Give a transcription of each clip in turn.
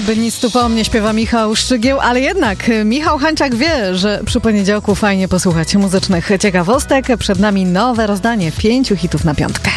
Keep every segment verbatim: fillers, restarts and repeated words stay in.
Żeby nic tu po mnie, śpiewa Michał Szczygieł, ale jednak Michał Hańczak wie, że przy poniedziałku fajnie posłuchać muzycznych ciekawostek. Przed nami nowe rozdanie pięciu hitów na piątkę.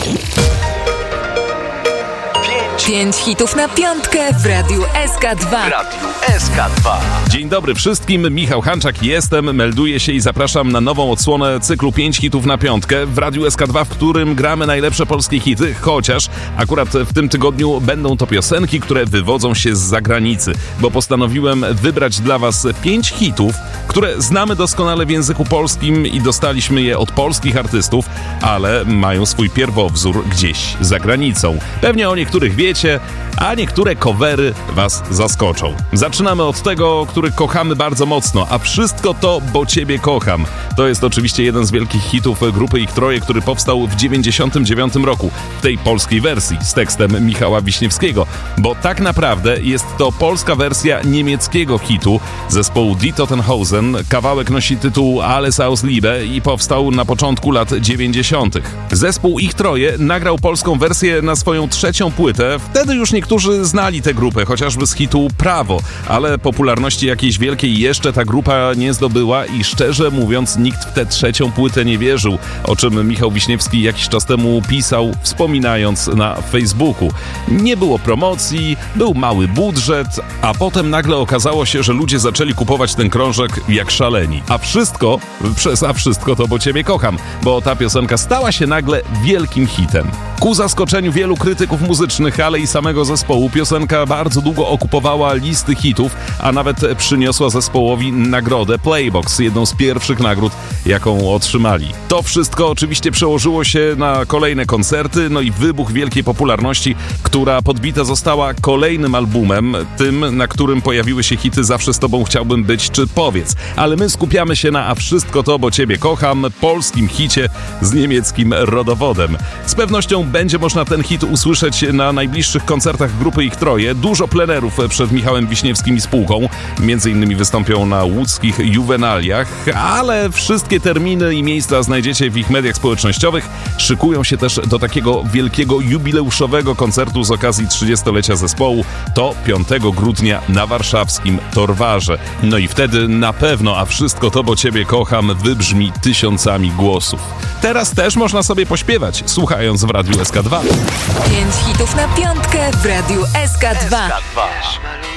Pięć hitów na piątkę w Radiu S K dwa. W Radiu S K dwa. Dzień dobry wszystkim, Michał Hańczak jestem, melduję się i zapraszam na nową odsłonę cyklu pięć hitów na piątkę w Radiu S K dwa, w którym gramy najlepsze polskie hity, chociaż akurat w tym tygodniu będą to piosenki, które wywodzą się z zagranicy, bo postanowiłem wybrać dla was pięć hitów, które znamy doskonale w języku polskim i dostaliśmy je od polskich artystów, ale mają swój pierwowzór gdzieś za granicą. Pewnie o niektórych wiecie, a niektóre covery was zaskoczą. Zaczynamy od tego, który kochamy bardzo mocno, a wszystko to, bo ciebie kocham. To jest oczywiście jeden z wielkich hitów grupy Ich Troje, który powstał w dziewięćdziesiątym dziewiątym roku, w tej polskiej wersji z tekstem Michała Wiśniewskiego, bo tak naprawdę jest to polska wersja niemieckiego hitu zespołu Die Totenhausen. Kawałek nosi tytuł Alles aus Liebe i powstał na początku lat dziewięćdziesiątych. Zespół Ich Troje nagrał polską wersję na swoją trzecią płytę. Wtedy już niektórzy znali tę grupę, chociażby z hitu Prawo, ale popularności jakiejś wielkiej jeszcze ta grupa nie zdobyła i szczerze mówiąc nikt w tę trzecią płytę nie wierzył, o czym Michał Wiśniewski jakiś czas temu pisał, wspominając na Facebooku. Nie było promocji, był mały budżet, a potem nagle okazało się, że ludzie zaczęli kupować ten krążek jak szaleni. A wszystko, przez a wszystko to bo ciebie kocham, bo ta piosenka stała się nagle wielkim hitem. Ku zaskoczeniu wielu krytyków muzycznych, ale i samego zespołu, piosenka bardzo długo okupowała listy hitów, a nawet przyniosła zespołowi nagrodę Playbox, jedną z pierwszych nagród, jaką otrzymali. To wszystko oczywiście przełożyło się na kolejne koncerty, no i wybuch wielkiej popularności, która podbita została kolejnym albumem, tym, na którym pojawiły się hity Zawsze z tobą chciałbym być czy Powiedz. Ale my skupiamy się na A wszystko to, bo ciebie kocham, polskim hicie z niemieckim rodowodem. Z pewnością będzie można ten hit usłyszeć na najbliższych koncertach grupy Ich Troje. Dużo plenerów przed Michałem Wiśniewskim i spółką. Między innymi wystąpią na łódzkich Juwenaliach, ale wszystkie terminy i miejsca znajdziecie w ich mediach społecznościowych. Szykują się też do takiego wielkiego jubileuszowego koncertu z okazji trzydziestolecia zespołu. To piątego grudnia na warszawskim Torwarze. No i wtedy na pewno A wszystko to, bo ciebie kocham wybrzmi tysiącami głosów. Teraz też można sobie pośpiewać, słuchając w Radiu S K dwa. Pięć hitów na piątkę w Radiu S K dwa.